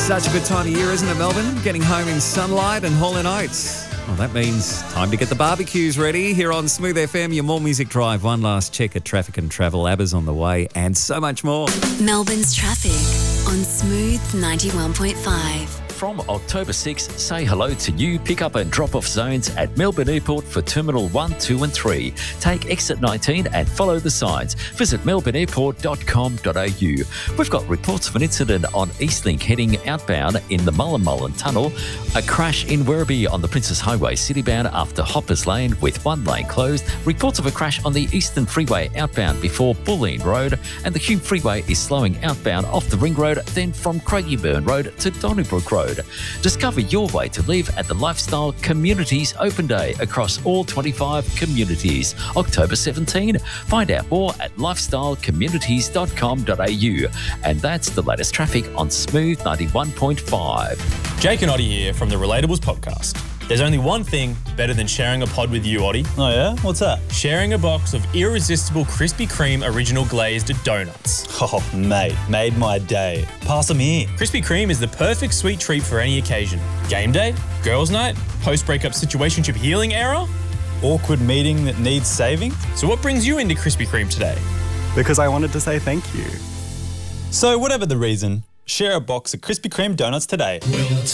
Such a good time of year, isn't it, Melbourne? Getting home in sunlight and Hall & Oates. Well, that means time to get the barbecues ready. Here on Smooth FM, your More Music Drive. One last check at traffic and travel. ABBA's on the way and so much more. Melbourne's traffic on Smooth 91.5. From October 6, say hello to new pick-up and drop-off zones at Melbourne Airport for Terminal 1, 2 and 3. Take exit 19 and follow the signs. Visit melbourneairport.com.au. We've got reports of an incident on Eastlink heading outbound in the Mullen Tunnel, a crash in Werribee on the Princess Highway citybound after Hoppers Lane with one lane closed, reports of a crash on the Eastern Freeway outbound before Bulleen Road, and the Hume Freeway is slowing outbound off the Ring Road, then from Craigieburn Road to Donnybrook Road. Discover your way to live at the Lifestyle Communities Open Day across all 25 communities. October 17. Find out more at lifestylecommunities.com.au. And that's the latest traffic on Smooth 91.5. Jake and Oddie here from the Relatables podcast. There's only one thing better than sharing a pod with you, Oddie. Oh yeah? What's that? Sharing a box of irresistible Krispy Kreme original glazed donuts. Oh, mate, made my day. Pass them here. Krispy Kreme is the perfect sweet treat for any occasion. Game day, girls' night, post-breakup situationship healing era. Awkward meeting that needs saving? So what brings you into Krispy Kreme today? Because I wanted to say thank you. So whatever the reason, share a box of Krispy Kreme donuts today.